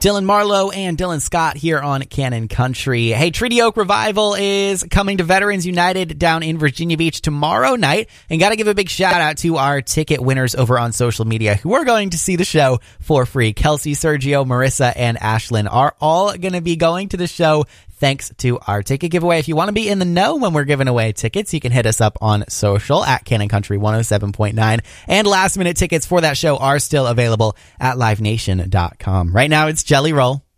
Dylan Marlowe and Dylan Scott here on Cannon Country. Hey, Treaty Oak Revival is coming to Veterans United down in Virginia Beach tomorrow night. And got to give a big shout out to our ticket winners over on social media who are going to see the show for free. Kelsey, Sergio, Marissa, and Ashlyn are all going to be going to the show thanks to our ticket giveaway. If you want to be in the know when we're giving away tickets, you can hit us up on social at Cannon Country 107.9. And last minute tickets for that show are still available at livenation.com. Right now it's Jelly Roll.